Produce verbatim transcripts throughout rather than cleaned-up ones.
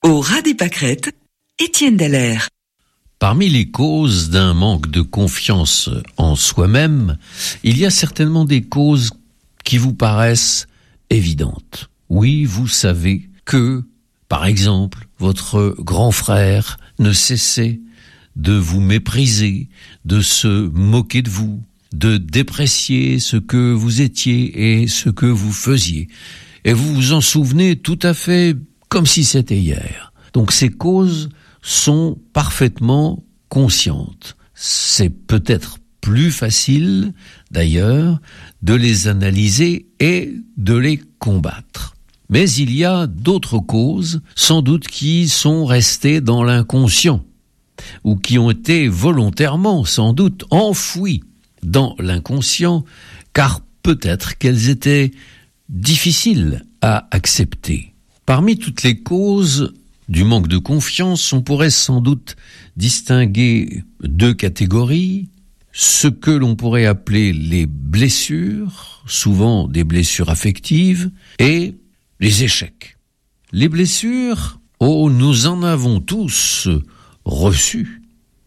Au ras des pâquerettes, Étienne Dallaire. Parmi les causes d'un manque de confiance en soi-même, il y a certainement des causes qui vous paraissent évidentes. Oui, vous savez que, par exemple, votre grand frère ne cessait de vous mépriser, de se moquer de vous, de déprécier ce que vous étiez et ce que vous faisiez. Et vous vous en souvenez tout à fait comme si c'était hier. Donc ces causes sont parfaitement conscientes. C'est peut-être plus facile, d'ailleurs, de les analyser et de les combattre. Mais il y a d'autres causes, sans doute, qui sont restées dans l'inconscient, ou qui ont été volontairement, sans doute, enfouies dans l'inconscient, car peut-être qu'elles étaient difficiles à accepter. Parmi toutes les causes du manque de confiance, on pourrait sans doute distinguer deux catégories, ce que l'on pourrait appeler les blessures, souvent des blessures affectives, et les échecs. Les blessures, oh, nous en avons tous reçu,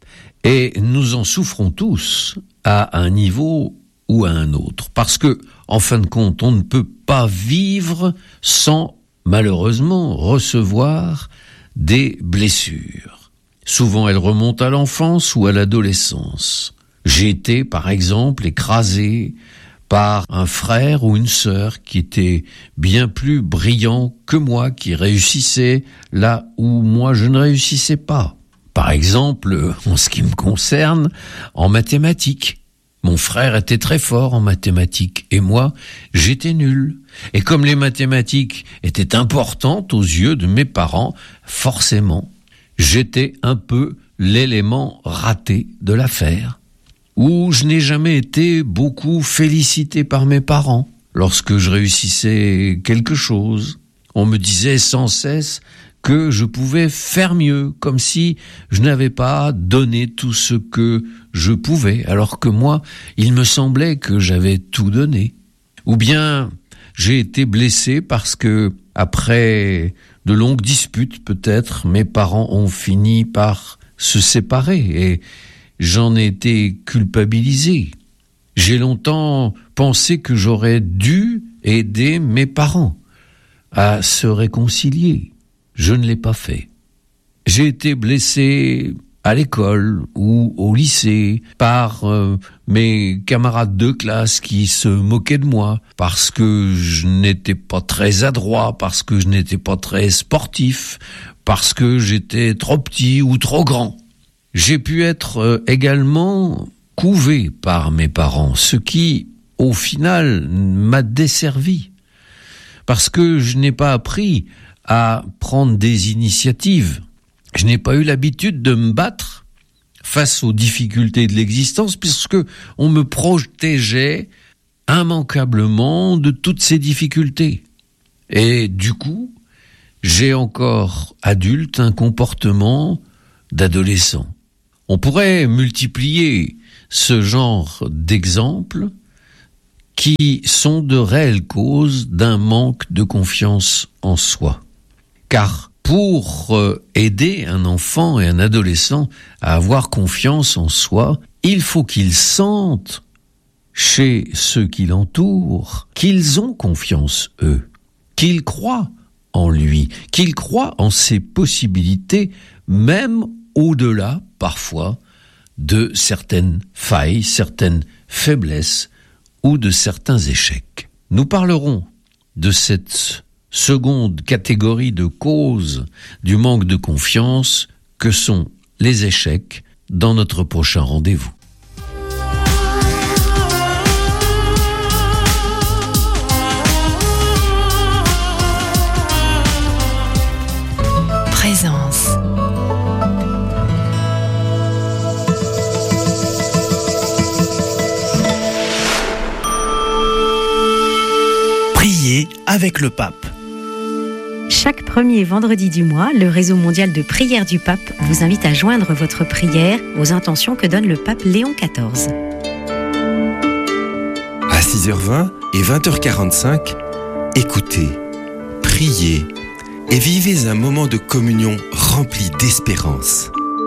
et nous en souffrons tous à un niveau ou à un autre, parce que, en fin de compte, on ne peut pas vivre sans, malheureusement, recevoir des blessures. Souvent, elles remontent à l'enfance ou à l'adolescence. J'ai été, par exemple, écrasé par un frère ou une sœur qui était bien plus brillant que moi, qui réussissait là où moi je ne réussissais pas. Par exemple, en ce qui me concerne, en mathématiques. Mon frère était très fort en mathématiques et moi, j'étais nul. Et comme les mathématiques étaient importantes aux yeux de mes parents, forcément, j'étais un peu l'élément raté de l'affaire. Où je n'ai jamais été beaucoup félicité par mes parents. Lorsque je réussissais quelque chose, on me disait sans cesse que je pouvais faire mieux, comme si je n'avais pas donné tout ce que je pouvais, alors que moi, il me semblait que j'avais tout donné. Ou bien, j'ai été blessé parce que, après de longues disputes peut-être, mes parents ont fini par se séparer et j'en ai été culpabilisé. J'ai longtemps pensé que j'aurais dû aider mes parents à se réconcilier. Je ne l'ai pas fait. J'ai été blessé à l'école ou au lycée par euh, mes camarades de classe qui se moquaient de moi parce que je n'étais pas très adroit, parce que je n'étais pas très sportif, parce que j'étais trop petit ou trop grand. J'ai pu être euh, également couvé par mes parents, ce qui, au final, m'a desservi. Parce que je n'ai pas appris à prendre des initiatives. Je n'ai pas eu l'habitude de me battre face aux difficultés de l'existence, puisque on me protégeait immanquablement de toutes ces difficultés. Et du coup, j'ai encore, adulte, un comportement d'adolescent. On pourrait multiplier ce genre d'exemples qui sont de réelles causes d'un manque de confiance en soi. Car pour aider un enfant et un adolescent à avoir confiance en soi, il faut qu'ils sentent chez ceux qui l'entourent qu'ils ont confiance, eux, qu'ils croient en lui, qu'ils croient en ses possibilités, même au-delà, parfois, de certaines failles, certaines faiblesses ou de certains échecs. Nous parlerons de cette seconde catégorie de causes du manque de confiance que sont les échecs dans notre prochain rendez-vous. Présence. Prier avec le pape. Chaque premier vendredi du mois, le réseau mondial de prière du pape vous invite à joindre votre prière aux intentions que donne le pape Léon quatorze. À six heures vingt et vingt heures quarante-cinq, écoutez, priez, et vivez un moment de communion rempli d'espérance.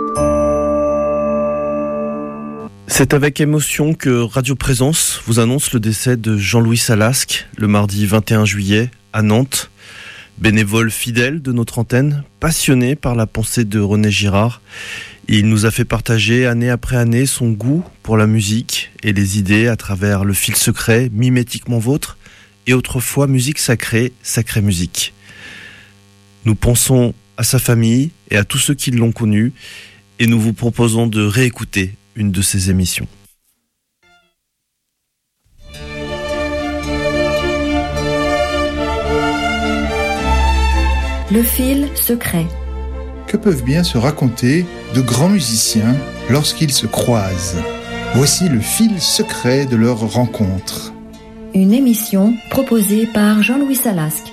C'est avec émotion que Radio Présence vous annonce le décès de Jean-Louis Salasque le mardi vingt et un juillet à Nantes. Bénévole fidèle de notre antenne, passionné par la pensée de René Girard, il nous a fait partager année après année son goût pour la musique et les idées à travers le fil secret Mimétiquement Vôtre et autrefois Musique Sacrée, Sacrée Musique. Nous pensons à sa famille et à tous ceux qui l'ont connu et nous vous proposons de réécouter une de ses émissions. Le fil secret. Que peuvent bien se raconter de grands musiciens lorsqu'ils se croisent ? Voici le fil secret de leur rencontre. Une émission proposée par Jean-Louis Salasque.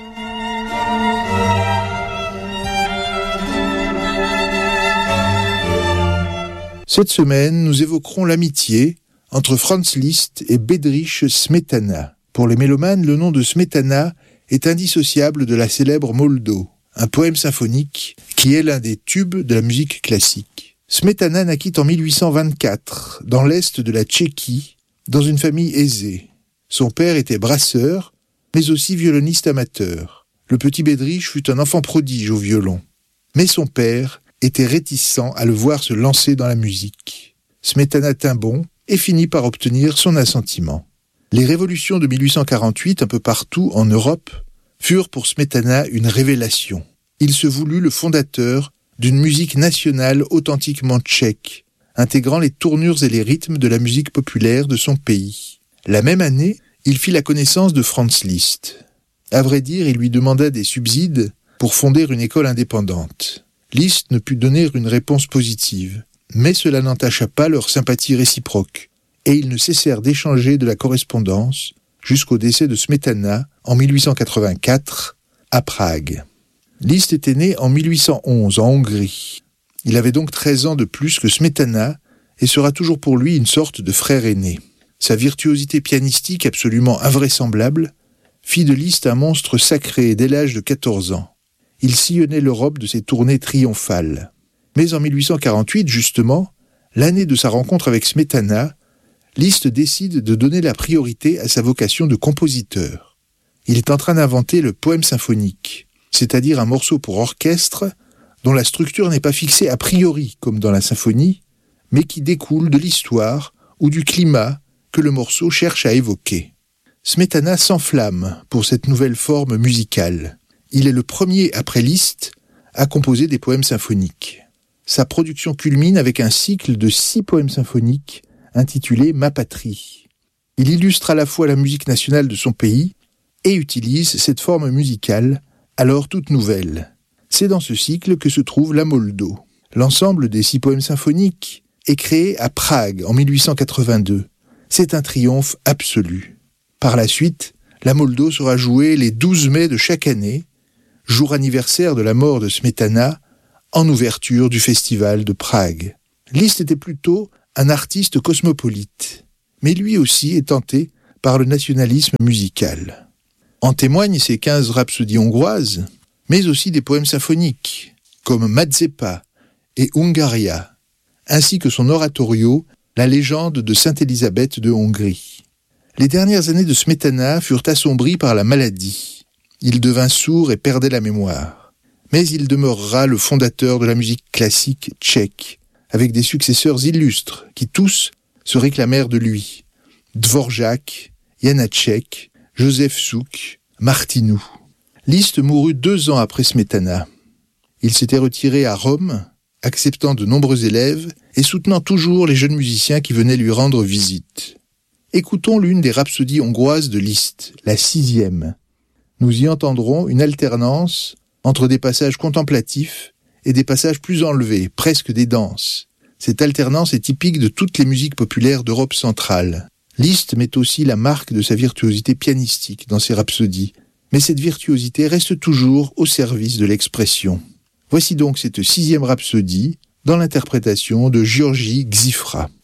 Cette semaine, nous évoquerons l'amitié entre Franz Liszt et Bedřich Smetana. Pour les mélomanes, le nom de Smetana est indissociable de la célèbre Moldo, un poème symphonique qui est l'un des tubes de la musique classique. Smetana naquit en mille huit cent vingt-quatre, dans l'est de la Tchéquie, dans une famille aisée. Son père était brasseur, mais aussi violoniste amateur. Le petit Bedřich fut un enfant prodige au violon. Mais son père était réticent à le voir se lancer dans la musique. Smetana tint bon et finit par obtenir son assentiment. Les révolutions de mille huit cent quarante-huit, un peu partout en Europe, furent pour Smetana une révélation. Il se voulut le fondateur d'une musique nationale authentiquement tchèque, intégrant les tournures et les rythmes de la musique populaire de son pays. La même année, il fit la connaissance de Franz Liszt. À vrai dire, il lui demanda des subsides pour fonder une école indépendante. Liszt ne put donner une réponse positive, mais cela n'entacha pas leur sympathie réciproque, et ils ne cessèrent d'échanger de la correspondance jusqu'au décès de Smetana en mille huit cent quatre-vingt-quatre à Prague. Liszt était né en mille huit cent onze en Hongrie. Il avait donc treize ans de plus que Smetana et sera toujours pour lui une sorte de frère aîné. Sa virtuosité pianistique absolument invraisemblable fit de Liszt un monstre sacré dès l'âge de quatorze ans. Il sillonnait l'Europe de ses tournées triomphales. Mais en mille huit cent quarante-huit, justement, l'année de sa rencontre avec Smetana, Liszt décide de donner la priorité à sa vocation de compositeur. Il est en train d'inventer le poème symphonique, c'est-à-dire un morceau pour orchestre dont la structure n'est pas fixée a priori comme dans la symphonie, mais qui découle de l'histoire ou du climat que le morceau cherche à évoquer. Smetana s'enflamme pour cette nouvelle forme musicale. Il est le premier après Liszt à composer des poèmes symphoniques. Sa production culmine avec un cycle de six poèmes symphoniques intitulé « Ma patrie ». Il illustre à la fois la musique nationale de son pays et utilise cette forme musicale, alors toute nouvelle. C'est dans ce cycle que se trouve la Moldo. L'ensemble des six poèmes symphoniques est créé à Prague en mille huit cent quatre-vingt-deux. C'est un triomphe absolu. Par la suite, la Moldo sera jouée les douze mai de chaque année, jour anniversaire de la mort de Smetana, en ouverture du festival de Prague. Liszt était plutôt un artiste cosmopolite, mais lui aussi est tenté par le nationalisme musical. En témoignent ses quinze rhapsodies hongroises, mais aussi des poèmes symphoniques, comme Mazepa et Hungaria, ainsi que son oratorio, la légende de Sainte-Élisabeth de Hongrie. Les dernières années de Smetana furent assombries par la maladie. Il devint sourd et perdait la mémoire. Mais il demeurera le fondateur de la musique classique tchèque, avec des successeurs illustres qui tous se réclamèrent de lui. Dvorak, Janáček, Joseph Suk, Martinou. Liszt mourut deux ans après Smetana. Il s'était retiré à Rome, acceptant de nombreux élèves et soutenant toujours les jeunes musiciens qui venaient lui rendre visite. Écoutons l'une des rhapsodies hongroises de Liszt, la sixième. Nous y entendrons une alternance entre des passages contemplatifs et des passages plus enlevés, presque des danses. Cette alternance est typique de toutes les musiques populaires d'Europe centrale. Liszt met aussi la marque de sa virtuosité pianistique dans ses rhapsodies, mais cette virtuosité reste toujours au service de l'expression. Voici donc cette sixième rhapsodie dans l'interprétation de György Cziffra.